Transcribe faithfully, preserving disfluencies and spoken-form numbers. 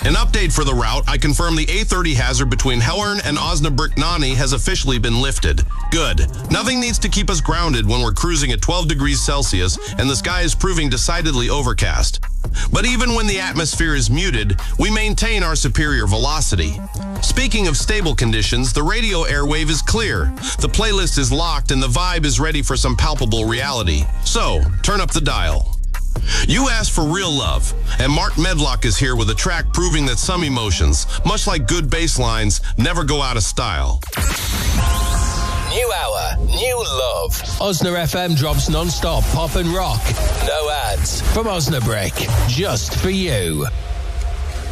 An update for the route, I confirm the A thirty hazard between Hellern and Osnabrück Nani has officially been lifted. Good. Nothing needs to keep us grounded when we're cruising at twelve degrees Celsius and the sky is proving decidedly overcast. But even when the atmosphere is muted, we maintain our superior velocity. Speaking of stable conditions, the radio airwave is clear. The playlist is locked and the vibe is ready for some palpable reality. So, turn up the dial. You asked for real love, and Mark Medlock is here with a track proving that some emotions, much like good bass lines, never go out of style. New hour, new love. Osna F M drops non-stop pop and rock. No ads. From Osnabrück, just for you.